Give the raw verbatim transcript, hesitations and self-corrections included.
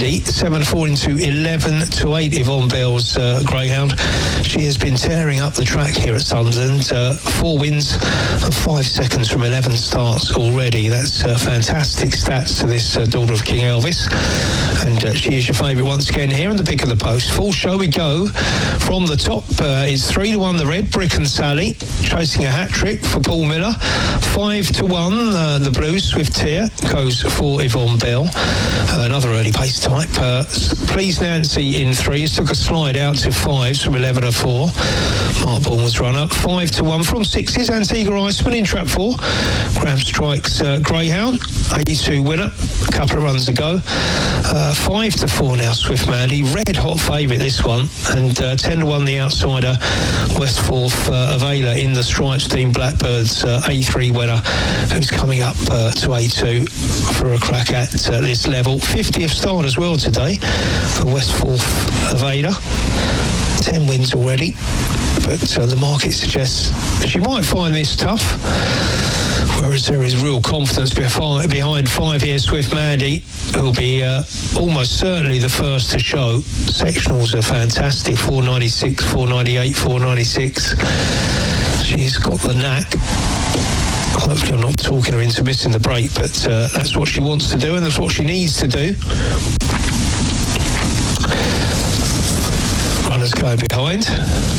Mandy, seven four into eleven to eight, Yvonne Bell's uh, greyhound. She has been tearing up the track here at Sunderland. Uh, four wins and five seconds from eleven starts already. That's uh, fantastic stats to this uh, daughter of King Elvis. And uh, she is your favourite once again here in the pick of the post. Full show we go. From the top uh, is three to one the red, Brick and Sally, chasing a hat trick for Paul Miller. Five to one uh, the blue, Swift Tear, goes for Yvonne Bell. Uh, another early pace type. Uh, Please Nancy in threes, took a slide out to fives from eleven to four. Mark Bourne was run up. Five to one from sixes, Antigua Iceman in trap four. Graham Strikes uh, Greyhound, eighty-two winner, a couple of runs to go. Uh, five to four now, Swift Mandy, red hot favourite this one, and uh, ten to one the outsider, Westforth uh, Avila in the Stripes Team Blackbirds uh, A three winner, who's coming up uh, to A two for a crack at uh, this level. fiftieth start as well today for Westforth Avila. ten wins already, but uh, the market suggests she might find this tough, whereas there is real confidence behind five here, Swift Mandy, who'll be uh, almost certainly the first to show. Sectionals are fantastic, four ninety-six, four ninety-eight, four ninety-six. She's got the knack. Hopefully I'm not talking her into missing the break, but uh, that's what she wants to do and that's what she needs to do. Runners going behind.